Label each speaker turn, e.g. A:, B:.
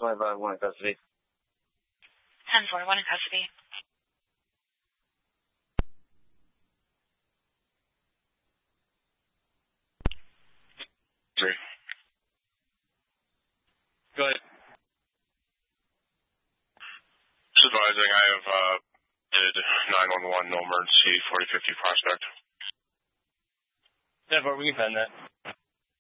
A: 1 in custody.
B: 10-4, 1 in custody.
C: Three.
A: Go ahead.
C: Just advising, I have did 911, no emergency, 4050 prospect.
A: 10-4, we can find that.